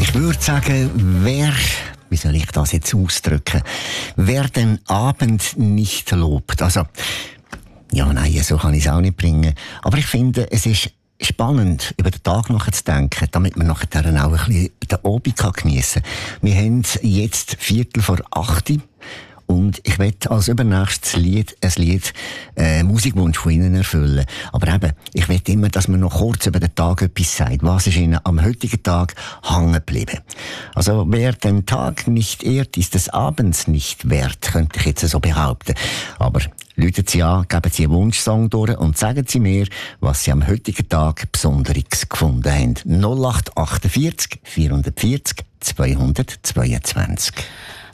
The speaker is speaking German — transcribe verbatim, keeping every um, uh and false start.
Ich würde sagen, wer, wie soll ich das jetzt ausdrücken, wer den Abend nicht lobt, also, ja, nein, so kann ich es auch nicht bringen, aber ich finde, es ist spannend, über den Tag nachzudenken, damit man nachher auch ein bisschen den Abend geniessen kann. Wir haben jetzt Viertel vor acht und ich möchte als übernächstes Lied, ein Lied, äh, Musikwunsch von Ihnen erfüllen. Aber eben, ich möchte immer, dass man noch kurz über den Tag etwas sagt. Was ist Ihnen am heutigen Tag hängen geblieben? Also, wer den Tag nicht ehrt, ist des Abends nicht wert, könnte ich jetzt so behaupten. Aber läuten Sie an, geben Sie einen Wunschsong durch und sagen Sie mir, was Sie am heutigen Tag Besonderes gefunden haben. null acht achtundvierzig vierhundertvierzig zweihundertzweiundzwanzig.